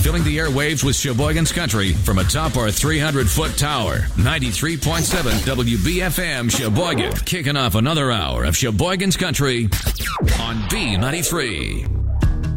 filling the airwaves with Sheboygan's Country from atop our 300-foot tower. 93.7 WBFM Sheboygan, kicking off another hour of Sheboygan's Country on B93.